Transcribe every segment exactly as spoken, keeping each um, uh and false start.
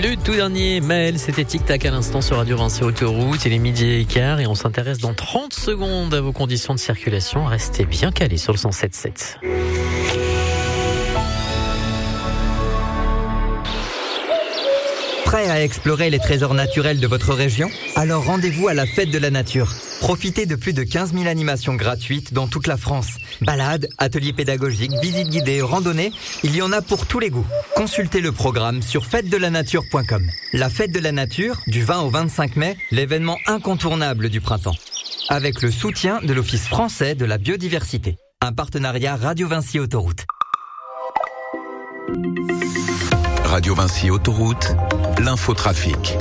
Le tout dernier mail, c'était Tic Tac à l'instant sur Radio Vinci Autoroute. Il est midi et quart et on s'intéresse dans trente secondes à vos conditions de circulation. Restez bien calés sur le cent sept sept. Prêt à explorer les trésors naturels de votre région ? Alors rendez-vous à la Fête de la Nature. Profitez de plus de quinze mille animations gratuites dans toute la France. Balades, ateliers pédagogiques, visites guidées, randonnées, il y en a pour tous les goûts. Consultez le programme sur fête de la nature point com. La Fête de la Nature, du vingt au vingt-cinq mai, l'événement incontournable du printemps. Avec le soutien de l'Office français de la biodiversité. Un partenariat Radio Vinci Autoroute. Radio Vinci Autoroute, l'infotrafic.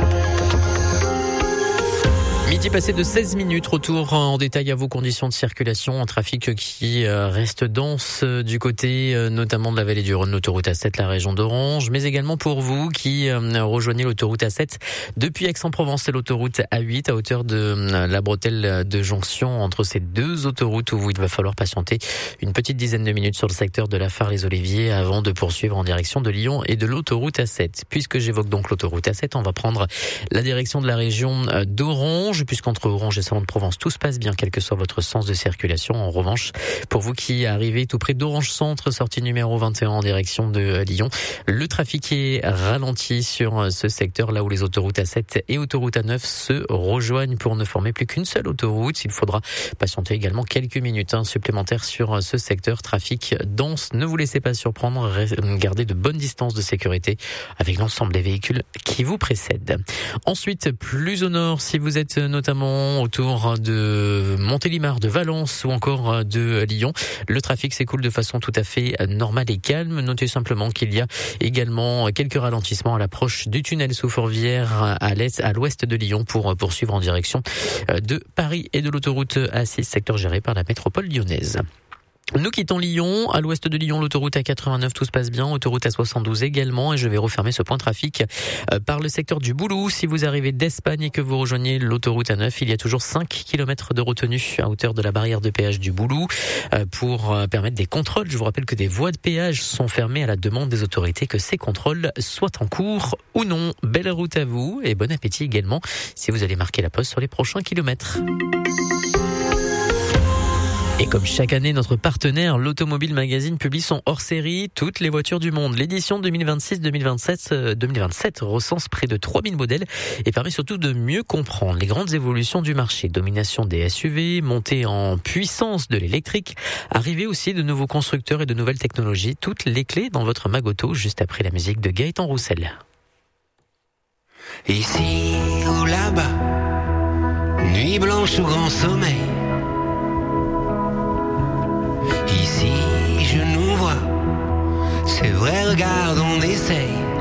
Midi passé de seize minutes, retour en détail à vos conditions de circulation. Un trafic qui reste dense du côté notamment de la vallée du Rhône, l'autoroute A sept, la région d'Orange, mais également pour vous qui rejoignez l'autoroute A sept depuis Aix-en-Provence et l'autoroute A huit à hauteur de la bretelle de jonction entre ces deux autoroutes où il va falloir patienter une petite dizaine de minutes sur le secteur de la Phare-les-Oliviers avant de poursuivre en direction de Lyon et de l'autoroute A sept. Puisque j'évoque donc l'autoroute A sept, on va prendre la direction de la région d'Orange, puisqu'entre Orange et Salon-de-Provence, tout se passe bien, quel que soit votre sens de circulation. En revanche, pour vous qui arrivez tout près d'Orange Centre, sortie numéro vingt et un en direction de Lyon, le trafic est ralenti sur ce secteur, là où les autoroutes A sept et autoroute A neuf se rejoignent pour ne former plus qu'une seule autoroute. Il faudra patienter également quelques minutes hein, supplémentaires sur ce secteur. Trafic dense, ne vous laissez pas surprendre, gardez de bonnes distances de sécurité avec l'ensemble des véhicules qui vous précèdent. Ensuite, plus au nord, si vous êtes notamment autour de Montélimar, de Valence ou encore de Lyon, le trafic s'écoule de façon tout à fait normale et calme. Notez simplement qu'il y a également quelques ralentissements à l'approche du tunnel sous Fourvière à l'est, à l'ouest de Lyon pour poursuivre en direction de Paris et de l'autoroute A six, secteur géré par la métropole lyonnaise. Nous quittons Lyon, à l'ouest de Lyon, l'autoroute A quatre-vingt-neuf, tout se passe bien, autoroute A soixante-douze également, et je vais refermer ce point trafic par le secteur du Boulou. Si vous arrivez d'Espagne et que vous rejoignez l'autoroute A neuf, il y a toujours cinq kilomètres de retenue à hauteur de la barrière de péage du Boulou pour permettre des contrôles. Je vous rappelle que des voies de péage sont fermées à la demande des autorités, que ces contrôles soient en cours ou non. Belle route à vous et bon appétit également si vous allez marquer la pause sur les prochains kilomètres. Et comme chaque année, notre partenaire, l'Automobile Magazine, publie son hors-série Toutes les voitures du monde. L'édition deux mille vingt-six deux mille vingt-sept, deux mille vingt-sept recense près de trois mille modèles et permet surtout de mieux comprendre les grandes évolutions du marché. Domination des S U V, montée en puissance de l'électrique, arrivée aussi de nouveaux constructeurs et de nouvelles technologies. Toutes les clés dans votre Magoto, juste après la musique de Gaëtan Roussel. Ici ou là-bas, nuit blanche ou grand sommeil. Ici, je nous vois, c'est vrai, regarde, on essaye.